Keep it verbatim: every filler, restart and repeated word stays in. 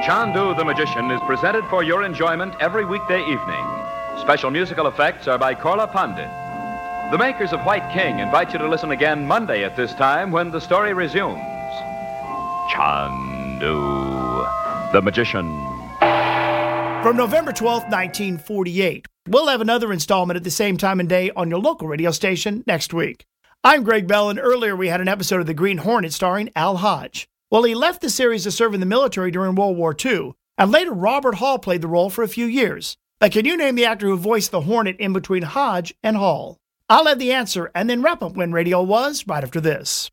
Chandu the Magician is presented for your enjoyment every weekday evening. Special musical effects are by Korla Pandit. The makers of White King invite you to listen again Monday at this time when the story resumes. Chandu the Magician. From November twelfth, nineteen forty-eight, we'll have another installment at the same time and day on your local radio station next week. I'm Greg Bell, and earlier we had an episode of The Green Hornet starring Al Hodge. Well, he left the series to serve in the military during World War Two, and later Robert Hall played the role for a few years. But can you name the actor who voiced the Hornet in between Hodge and Hall? I'll have the answer and then wrap up when radio was right after this.